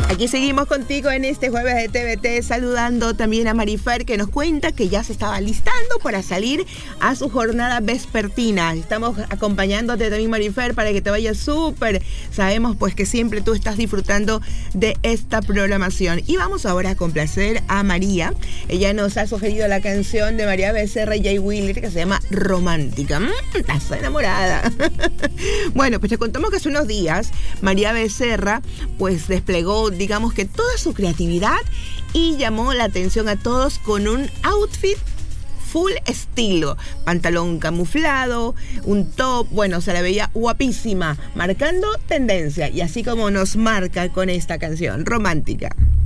Aquí seguimos contigo en este jueves de TVT, saludando también a Marifer, que nos cuenta que ya se estaba listando para salir a su jornada vespertina. Estamos acompañándote también, Marifer, para que te vayas súper. Sabemos pues que siempre tú estás disfrutando de esta programación. Y vamos ahora a complacer a María. Ella nos ha sugerido la canción de María Becerra y Jay Wheeler, que se llama Romántica. Estás enamorada. Bueno, pues te contamos que hace unos días María Becerra pues desplegó, digamos que toda su creatividad, y llamó la atención a todos con un outfit full estilo, pantalón camuflado, un top, bueno, se la veía guapísima, marcando tendencia, y así como nos marca con esta canción, Romántica.